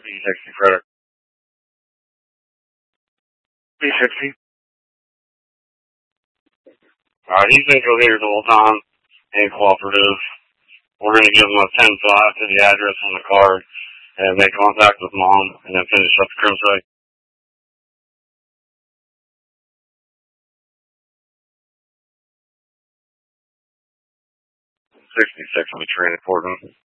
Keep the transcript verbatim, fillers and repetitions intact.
B sixty credit. B sixty. Alright, he's been coherent the whole time and cooperative. We're going to give him a ten five to the address on the card and make contact with mom and then finish up the crime site. sixty-six on the transport him.